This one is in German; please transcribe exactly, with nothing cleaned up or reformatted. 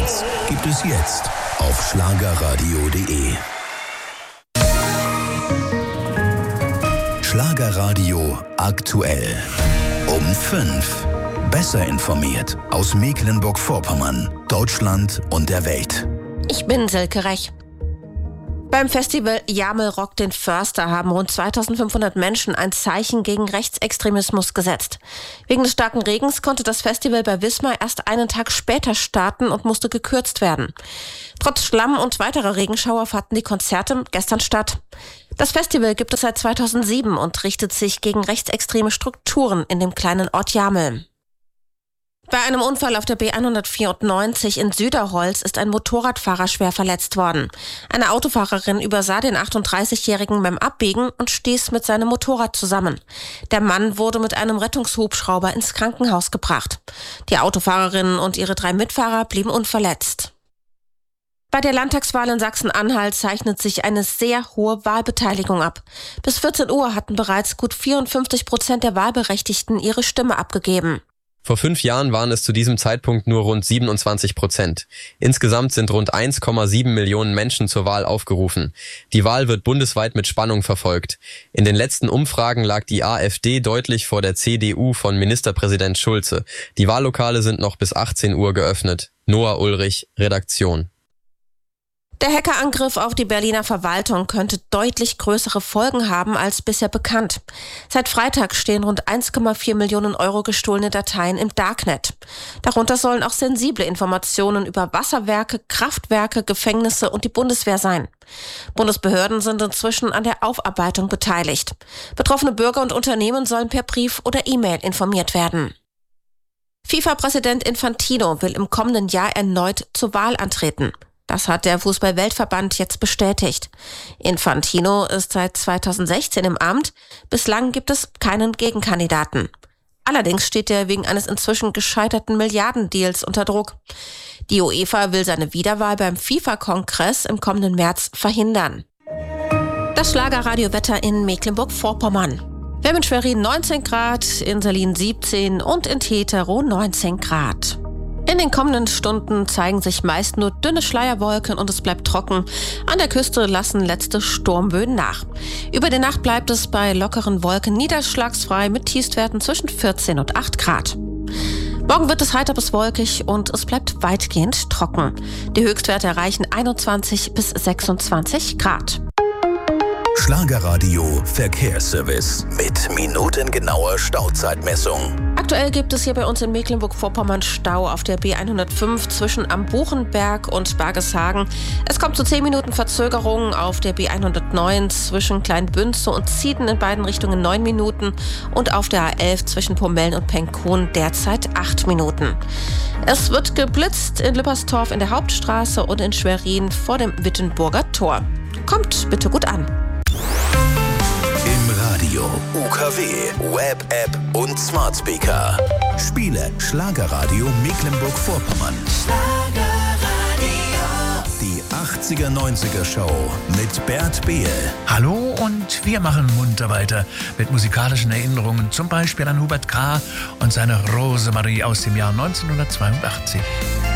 Hits gibt es jetzt auf schlagerradio punkt de. Schlagerradio aktuell. Um fünf. Besser informiert aus Mecklenburg-Vorpommern, Deutschland und der Welt. Ich bin Silke Rech. Beim Festival Jamel Rock den Förster haben rund zweitausendfünfhundert Menschen ein Zeichen gegen Rechtsextremismus gesetzt. Wegen des starken Regens konnte das Festival bei Wismar erst einen Tag später starten und musste gekürzt werden. Trotz Schlamm und weiterer Regenschauer fanden die Konzerte gestern statt. Das Festival gibt es seit zweitausendsieben und richtet sich gegen rechtsextreme Strukturen in dem kleinen Ort Jamel. Bei einem Unfall auf der B hundertvierundneunzig in Süderholz ist ein Motorradfahrer schwer verletzt worden. Eine Autofahrerin übersah den achtunddreißigjährigen beim Abbiegen und stieß mit seinem Motorrad zusammen. Der Mann wurde mit einem Rettungshubschrauber ins Krankenhaus gebracht. Die Autofahrerin und ihre drei Mitfahrer blieben unverletzt. Bei der Landtagswahl in Sachsen-Anhalt zeichnet sich eine sehr hohe Wahlbeteiligung ab. Bis vierzehn Uhr hatten bereits gut vierundfünfzig Prozent der Wahlberechtigten ihre Stimme abgegeben. Vor fünf Jahren waren es zu diesem Zeitpunkt nur rund siebenundzwanzig Prozent. Insgesamt sind rund eins Komma sieben Millionen Menschen zur Wahl aufgerufen. Die Wahl wird bundesweit mit Spannung verfolgt. In den letzten Umfragen lag die AfD deutlich vor der C D U von Ministerpräsident Schulze. Die Wahllokale sind noch bis achtzehn Uhr geöffnet. Noah Ulrich, Redaktion. Der Hackerangriff auf die Berliner Verwaltung könnte deutlich größere Folgen haben als bisher bekannt. Seit Freitag stehen rund eins Komma vier Millionen Euro gestohlene Dateien im Darknet. Darunter sollen auch sensible Informationen über Wasserwerke, Kraftwerke, Gefängnisse und die Bundeswehr sein. Bundesbehörden sind inzwischen an der Aufarbeitung beteiligt. Betroffene Bürger und Unternehmen sollen per Brief oder E-Mail informiert werden. FIFA-Präsident Infantino will im kommenden Jahr erneut zur Wahl antreten. Das hat der Fußball-Weltverband jetzt bestätigt. Infantino ist seit zweitausendsechzehn im Amt. Bislang gibt es keinen Gegenkandidaten. Allerdings steht er wegen eines inzwischen gescheiterten Milliardendeals unter Druck. Die UEFA will seine Wiederwahl beim FIFA-Kongress im kommenden März verhindern. Das Schlagerradiowetter in Mecklenburg-Vorpommern. Wir haben in Schwerin neunzehn Grad, in Salin siebzehn und in Tetero neunzehn Grad. In den kommenden Stunden zeigen sich meist nur dünne Schleierwolken und es bleibt trocken. An der Küste lassen letzte Sturmböen nach. Über die Nacht bleibt es bei lockeren Wolken niederschlagsfrei mit Tiefstwerten zwischen vierzehn und acht Grad. Morgen wird es heiter bis wolkig und es bleibt weitgehend trocken. Die Höchstwerte erreichen einundzwanzig bis sechsundzwanzig Grad. Schlagerradio Verkehrsservice mit minutengenauer Stauzeitmessung. Aktuell gibt es hier bei uns in Mecklenburg-Vorpommern Stau auf der B hundertfünf zwischen Am Buchenberg und Bargeshagen. Es kommt zu zehn Minuten Verzögerung auf der B hundertneun zwischen Kleinbünze und Zieden in beiden Richtungen neun Minuten und auf der A elf zwischen Pomellen und Penkhuhn derzeit acht Minuten. Es wird geblitzt in Lüpperstorf in der Hauptstraße und in Schwerin vor dem Wittenburger Tor. Kommt bitte gut an. Im Radio, U K W, Web-App und Smart Speaker. Spiele Schlagerradio Mecklenburg-Vorpommern. Die achtziger neunziger Show mit Bert Behl. Hallo und wir machen munter weiter mit musikalischen Erinnerungen, zum Beispiel an Hubert K. und seine Rosemarie aus dem Jahr neunzehnhundertzweiundachtzig.